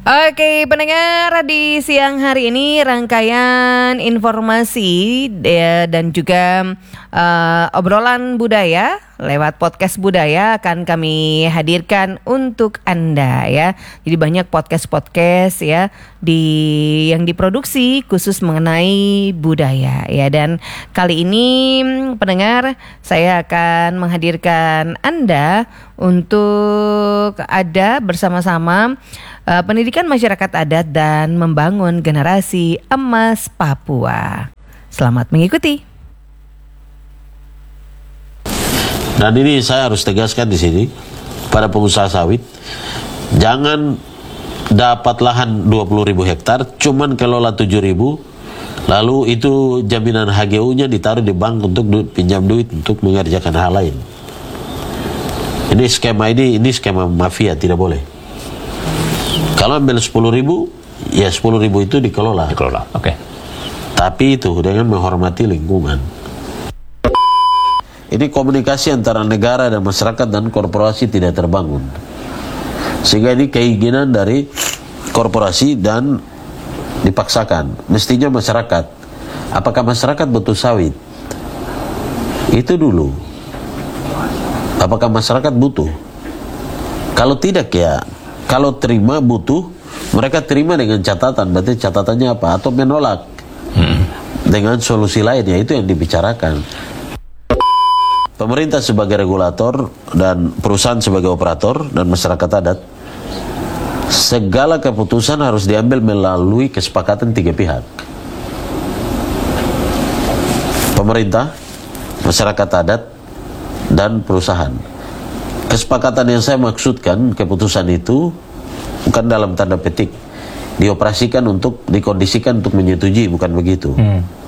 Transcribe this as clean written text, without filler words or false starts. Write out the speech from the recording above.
Oke, pendengar, di siang hari ini rangkaian informasi dan juga obrolan budaya lewat podcast budaya akan kami hadirkan untuk Anda ya. Jadi banyak podcast ya yang diproduksi khusus mengenai budaya ya, dan kali ini pendengar saya akan menghadirkan Anda untuk ada bersama-sama pendidikan masyarakat adat dan membangun generasi emas Papua. Selamat mengikuti. Dan ini saya harus tegaskan di sini pada pengusaha sawit, jangan dapat lahan 20.000 hektar, cuman kelola 7.000, lalu itu jaminan HGU-nya ditaruh di bank untuk pinjam duit untuk mengerjakan hal lain. Ini skema mafia, tidak boleh. Kalau ambil 10.000, ya 10.000 itu dikelola. Oke. Tapi itu dengan menghormati lingkungan. Ini komunikasi antara negara dan masyarakat dan korporasi tidak terbangun. Sehingga ini keinginan dari korporasi dan dipaksakan. Mestinya masyarakat. Apakah masyarakat butuh sawit? Itu dulu. Apakah masyarakat butuh? Kalau tidak ya, kalau terima butuh, mereka terima dengan catatan. Berarti catatannya apa? Atau menolak dengan solusi lain, ya itu yang dibicarakan. Pemerintah sebagai regulator dan perusahaan sebagai operator dan masyarakat adat, segala keputusan harus diambil melalui kesepakatan 3 pihak. Pemerintah, masyarakat adat, dan perusahaan. Kesepakatan yang saya maksudkan, keputusan itu bukan dalam tanda petik, dioperasikan untuk, dikondisikan untuk menyetujui, bukan begitu.